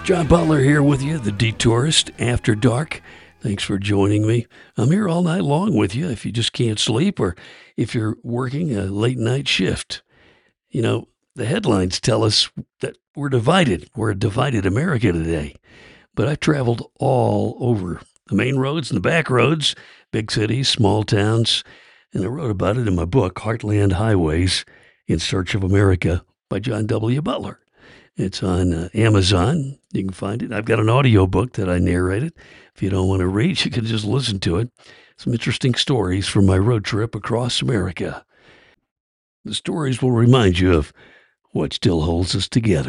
John Butler here with you, the Detourist After Dark. Thanks for joining me. I'm here all night long with you if you just can't sleep or if you're working a late night shift. You know, the headlines tell us that we're divided. We're a divided America today. But I've traveled all over the main roads and the back roads, big cities, small towns, and I wrote about it in my book, Heartland Highways in Search of America by John W. Butler. It's on Amazon. You can find it. I've got an audio book that I narrated. If you don't want to read, you can just listen to it. Some interesting stories from my road trip across America. The stories will remind you of what still holds us together.